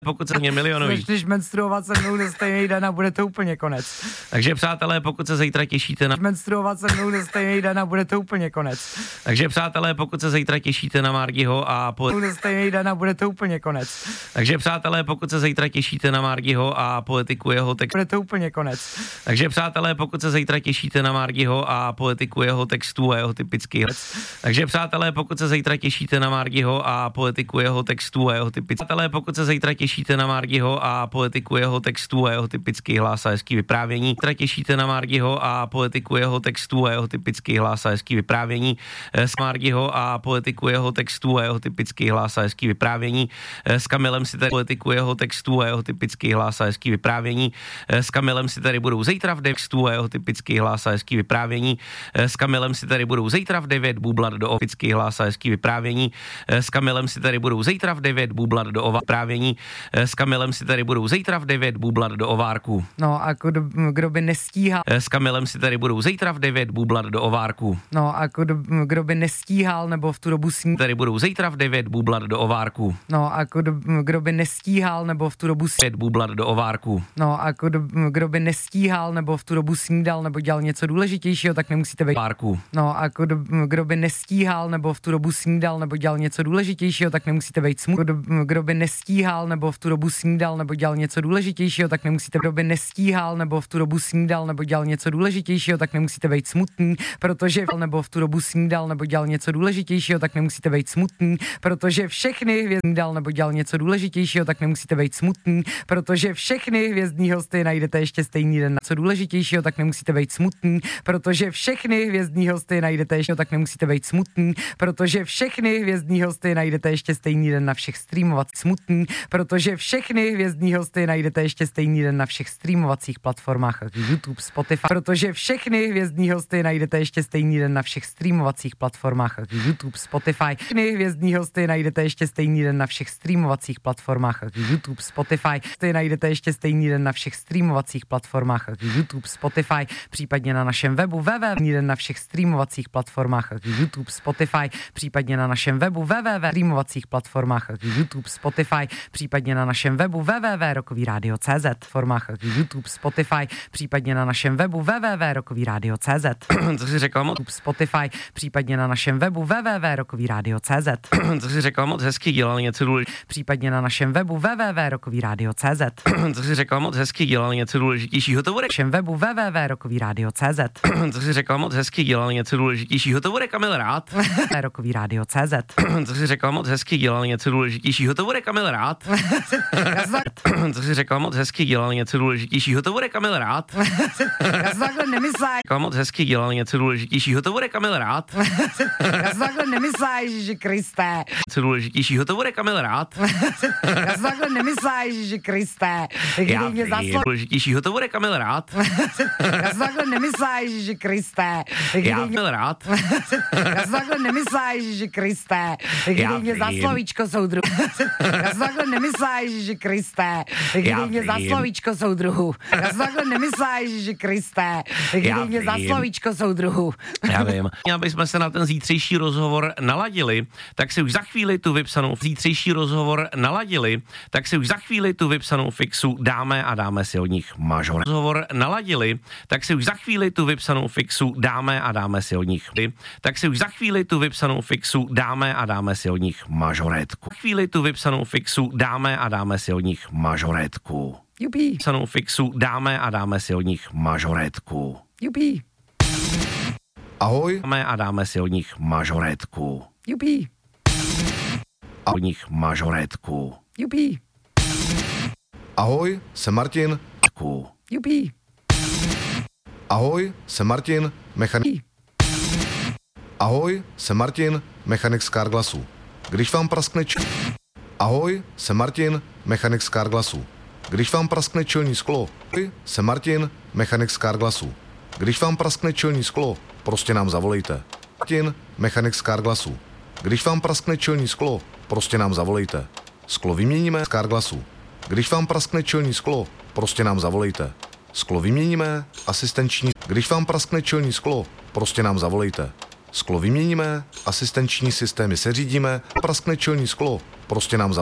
Pokud se mě milionový. Začneš menstruovat se mnou na stejný den a bude to úplně konec. Takže přátelé, pokud se zítra těšíte na... Menstruovat se mnou na stejný den a bude to úplně konec. Takže přátelé, pokud se zítra těšíte na Margiho a... Na stejný den a bude to úplně konec. Takže přátelé, pokud se zítra těšíte na Margiho a poetiku jeho textu... Bude to úplně konec. Takže přátelé, pokud se zítra těšíte na Margiho a poetiku jeho textů a jeho typických... Takže přátelé, pokud se zítra těšíte na Margiho a poetiku jeho textů a jeho typických... Přátelé, pokud se zítra těšíte na Margiho a poetiku jeho textů a jeho typický hlas a hezký vyprávění. Zítra těšíte na Margiho a poetiku jeho textů a jeho typický hlas a hezký vyprávění. S Margiho a poetiku jeho textů a jeho typický hlas a hezký vyprávění. S Kamilem si tady poetiku jeho textů a jeho typický hlas a hezký vyprávění. S Kamilem si tady budou zítra v textu a jeho typický hlas a hezký vyprávění. S Kamilem si tady budou zítra v 9 bublat do typický hlas a hezký vyprávění. S Kamilem si tady budou zítra v 9 bublat do vyprávění. S Kamilem si tady budou zítra v 9 bublat do ovárku. No a kdo by nestíhal. S Kamilem si tady budou zítra v 9 bublat do ovárku. No a kdo by nestíhal nebo v tu dobu sní. Tady budou zítra v 9 bublat do ovárku. No a kdo by nestíhal nebo v tu dobu 5 bublat do ovárku. No a kdo by nestíhal nebo v tu dobu snídal nebo dělal něco důležitějšího, tak nemusíte být. No a kdo by nestíhal nebo v tu dobu snídal nebo dělal něco důležitějšího, tak nemusíte být smutný. Kdo by nestíhal nebo v tu dobu snídal nebo dělal něco důležitějšího, tak nemusíte. Kdo by nestíhal nebo v tu dobu snídal nebo dělal něco důležitějšího, tak nemusíte být smutný, protože nebo v tu dobu snídal nebo dělal něco důležitějšího, tak nemusíte být smutný, protože všechny hvězdní dal nebo dělal něco důležitějšího, tak nemusíte být smutný, protože všechny hvězdní hosty najdete ještě stejný den. Co důležitějšího, tak nemusíte být smutný, protože všechny hvězdní hosty najdete ještě, tak nemusíte být smutný, protože všechny hvězdní hosty najdete ještě stejný den na všech streamovacích smutný, protože všechny hvězdní hosty najdete ještě stejný den na všech streamovacích platformách jako YouTube, Spotify, protože všechny hvězdní hosty najdete ještě stejný den na všech streamovacích platformách jako YouTube, Spotify. Všechny hvězdní hosty najdete ještě stejný den na všech streamovacích platformách jako YouTube, Spotify. Ty najdete ještě stejný den na všech streamovacích platformách jako YouTube, Spotify, případně na našem webu den na všech streamovacích platformách jako YouTube, Spotify, případně na našem webu streamovacích platformách jako YouTube, Spotify, případně na našem webu www.rokoviradio.cz, formách jako YouTube, Spotify, případně na našem webu www.rokoviradio.cz. Co jsi řekla moc? Spotify, případně na našem webu www.rokoviradio.cz. Co jsi řekla moc hezky, dělal něco důležitého. Případně na našem webu www.rokoviradio.cz. Co jsi řekla moc hezky, dělal něco důležitějšího, to bude. Našem webu www.rokoviradio.cz. Co jsi řekla moc hezky, dělal něco důležitějšího, to bude Kamil rád. Rokoviradio.cz. Co jsi řekla moc hezky, dělal něco důležitějšího, to bude Kamil rád. Co jsi řekla moc hezky, dělal něco důležitějšího, to bude Kamil rád. Já si takhle nemyslím. Moc hezky, dělal něco důležitějšího, to bude Kamil rád. Já si takhle nemyslím, Ježíši Kriste. Co důležitějšího, to bude Kamil rád. Já si takhle nemyslím, Ježíši Kriste. Já vím, důležitějšího, to bude Kamil rád. Já si takhle nemyslím, Ježíši Kriste. Já Kamil rád. Já si takhle nemyslím, Ježíši Kriste. Kdyby mě za slovíčko soudruhu. Já si takhle nemyslím, Ježíši Kriste. Kdyby mě za slovíčko soudruhu. Já si takhle nemyslím, Ježíši Kriste. Kdyby mě za slovíčko soudruhu. Já vím. Aby jsme se na ten zítřejší rozhovor naladili, tak si už za chvíli tu vypsanou fixu dáme a dáme si od nich mažoret. Rozhovor naladili, tak si už za chvíli tu vypsanou fixu dáme a dáme si od nich. Tak si už za chvíli tu vypsanou fixu dáme a dáme si od nich mažoretku. Chvíli tu vypsanou fixu dáme a dáme si od nich mažoretku. Jupí. Vypsanou fixu dáme a dáme si od nich mažoretku. Jupí. Ahoj. Dáme a dáme si od nich mažoretku. Jupí. A od nich mažoretku. Jupí. Ahoj, jsem Martin. Jupí. Ahoj, jsem Martin, mechanik. Ahoj, jsem Martin, mechanik z Carglassu. Když vám praskne Ahoj, jsem Martin, mechanik z Carglassu. Když vám praskne čelní sklo. Ahoj, jsem Martin, mechanik z Carglassu. Když vám praskne čelní sklo, prostě nám zavolejte. Martin, mechanik z Carglassu. Když vám praskne čelní sklo, prostě nám zavolejte. Sklo vyměníme z Carglassu. Když vám praskne čelní sklo, prostě nám zavolejte. Sklo vyměníme, asistenční. Když vám praskne čelní sklo, prostě nám zavolejte. Sklo vyměníme, asistenční systémy seřídíme, praskne čelní sklo, prostě nám zavolejte.